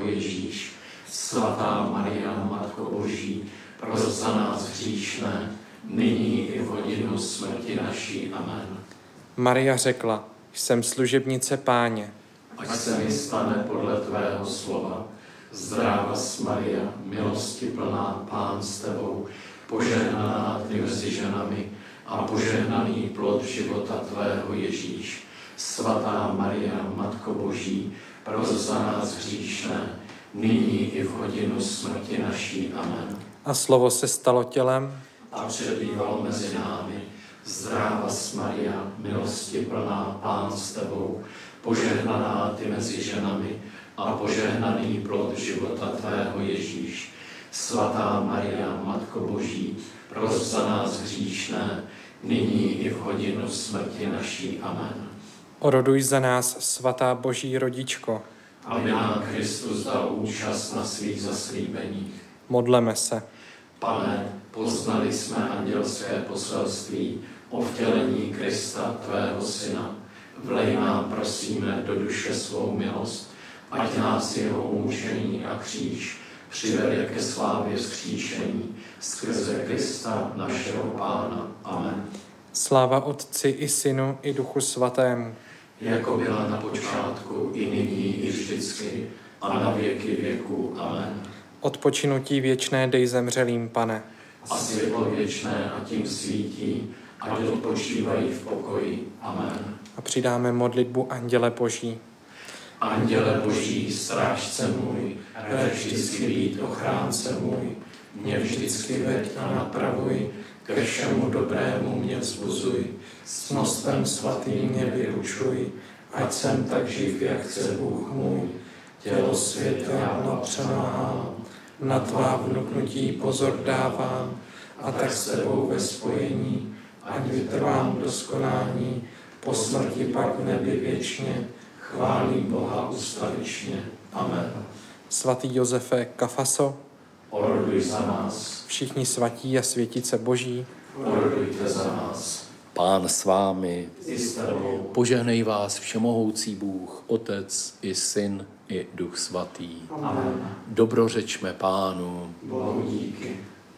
Ježíš. Svatá Maria, Matko Boží, pros za nás hříšné, nyní i v hodinu smrti naší. Amen. Maria řekla, jsem služebnice Páně. Ať se mi stane podle tvého slova. Zdráva Maria, milosti plná, Pán s tebou, požehnaná ty mezi ženami a požehnaný plod života tvého Ježíš. Svatá Maria, Matko Boží, pros za nás hříšné, nyní i v hodinu smrti naší. Amen. A slovo se stalo tělem A přebýval mezi námi. Zdráva Maria, milosti plná, Pán s tebou, požehnaná ty mezi ženami a požehnaný plod života tvého Ježíš. Svatá Maria, Matko Boží, pros za nás hříšné, nyní i v hodinu smrti naší. Amen. Oroduj za nás, svatá Boží rodičko. Aby nám Kristus dal účast na svých zaslíbeních. Modleme se. Pane, poznali jsme andělské poselství o vtělení Krista, tvého Syna. Vlej nám, prosíme, do duše svou milost, ať nás jeho umučení a kříž přivede ke slávě vzkříšení skrze Krista, našeho Pána. Amen. Sláva Otci i Synu i Duchu Svatému. Jako byla na počátku, i nyní, i vždycky, a na věky věků. Amen. Odpočinutí věčné dej zemřelým, Pane. A světlo věčné a tím svítí, ať odpočívají v pokoji. Amen. A přidáme modlitbu Anděle Boží. Anděle Boží, strážce můj, rad vždycky být ochránce můj, mě vždycky veď a napravuj, ke všemu dobrému mě vzbuzuj, s mostem svatým mě vyručuj, ať jsem tak živ, jak chce Bůh můj. Tělo světla přemáhám, na tvá vnuknutí pozor dávám, a tak s tebou ve spojení, ať vytrvám do skonání, po smrti pak v nebi věčně, chválím Boha ustavičně. Amen. Svatý Josefe Kafaso, Oroduj za nás. všichni svatí a světice Boží, Orodujte za nás. Pán s vámi, I s tebou. požehnej vás všemohoucí Bůh, Otec i Syn i Duch Svatý. Amen. Dobrořečme Pánu. Bohu díky.